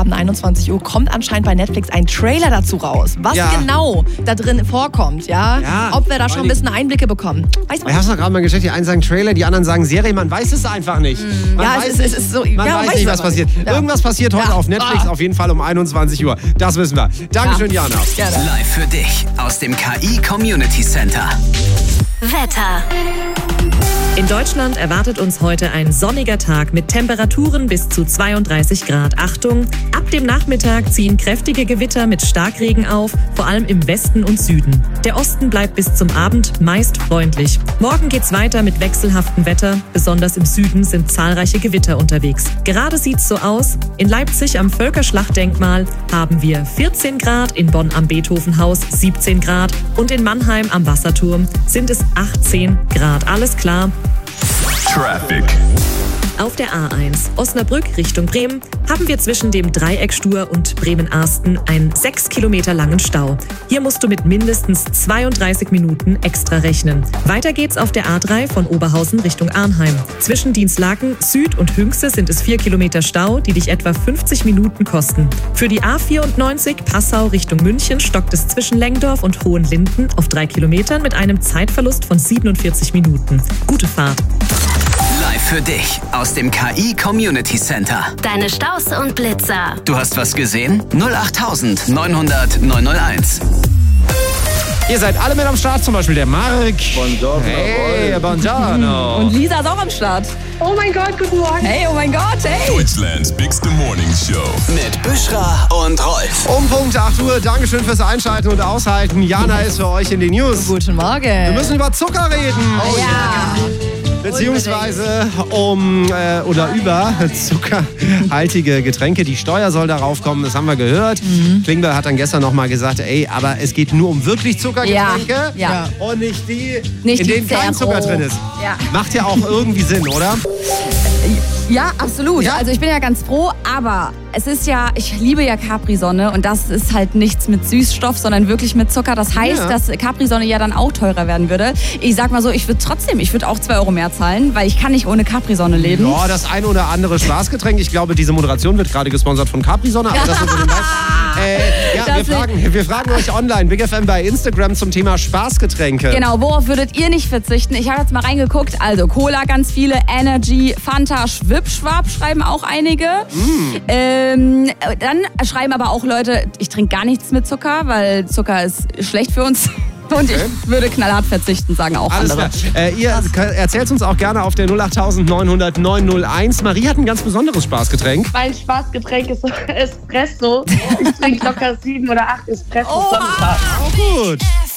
Abend 21 Uhr kommt anscheinend bei Netflix ein Trailer dazu raus. Was genau da drin vorkommt, ob wir da schon ein bisschen Einblicke bekommen. Weiß man Ich hab's doch gerade mal geschickt, die einen sagen Trailer, die anderen sagen Serie, man weiß es einfach nicht. Man weiß nicht, was passiert. Ja. Irgendwas passiert heute auf Netflix, auf jeden Fall um 21 Uhr. Das wissen wir. Dankeschön, Jana. Gerne. Live für dich aus dem KI Community Center. Wetter. In Deutschland erwartet uns heute ein sonniger Tag mit Temperaturen bis zu 32 Grad. Achtung, ab dem Nachmittag ziehen kräftige Gewitter mit Starkregen auf, vor allem im Westen und Süden. Der Osten bleibt bis zum Abend meist freundlich. Morgen geht's weiter mit wechselhaftem Wetter. Besonders im Süden sind zahlreiche Gewitter unterwegs. Gerade sieht's so aus. In Leipzig am Völkerschlachtdenkmal haben wir 14 Grad, in Bonn am Beethovenhaus 17 Grad und in Mannheim am Wasserturm sind es 18 Grad. Alles klar. Traffic. Auf der A1 Osnabrück Richtung Bremen haben wir zwischen dem Dreieck Stur und Bremen-Arsten einen 6 Kilometer langen Stau. Hier musst du mit mindestens 32 Minuten extra rechnen. Weiter geht's auf der A3 von Oberhausen Richtung Arnheim. Zwischen Dienstlaken, Süd und Hünxe sind es 4 Kilometer Stau, die dich etwa 50 Minuten kosten. Für die A94 Passau Richtung München stockt es zwischen Lengdorf und Hohenlinden auf 3 Kilometern mit einem Zeitverlust von 47 Minuten. Gute Fahrt. Live für dich aus dem KI Community Center. Deine Staus und Blitzer. Du hast was gesehen? 08000 900 901. Ihr seid alle mit am Start, zum Beispiel der Marc. Buongiorno. Hey, buongiorno. Und Lisa ist auch am Start. Oh mein Gott, guten Morgen. Hey, oh mein Gott, hey. Deutschlands Bigste Morning Show. Mit Büschra und Rolf. Um Punkt 8 Uhr, Dankeschön fürs Einschalten und Aushalten. Jana ist für euch in den News. Guten Morgen. Wir müssen über Zucker reden. Oh ja. Beziehungsweise über zuckerhaltige Getränke. Die Steuer soll darauf kommen, das haben wir gehört. Klingbeil hat dann gestern nochmal gesagt, aber es geht nur um wirklich Zuckergetränke und nicht die, in denen kein Zucker drin ist. Ja. Macht ja auch irgendwie Sinn, oder? Ja, absolut. Ja? Also ich bin ja ganz froh, aber es ist ja, ich liebe ja Capri-Sonne und das ist halt nichts mit Süßstoff, sondern wirklich mit Zucker. Das heißt, dass Capri-Sonne ja dann auch teurer werden würde. Ich sag mal so, ich würde auch 2 Euro mehr zahlen, weil ich kann nicht ohne Capri-Sonne leben. Ja, das ein oder andere Spaßgetränk. Ich glaube, diese Moderation wird gerade gesponsert von Capri-Sonne, aber das ist wir fragen euch online, Big FM bei Instagram zum Thema Spaßgetränke. Genau, worauf würdet ihr nicht verzichten? Ich habe jetzt mal reingeguckt, also Cola ganz viele, Energy, Fanta, Schwipschwab schreiben auch einige. Dann schreiben aber auch Leute, ich trinke gar nichts mit Zucker, weil Zucker ist schlecht für uns. Und ich würde knallhart verzichten, sagen auch Alles andere. Klar. Ihr erzählt uns auch gerne auf der 08000 900 901. Marie hat ein ganz besonderes Spaßgetränk. Mein Spaßgetränk ist Espresso. Ich trinke locker 7 oder 8 Espressos am Tag. Gut.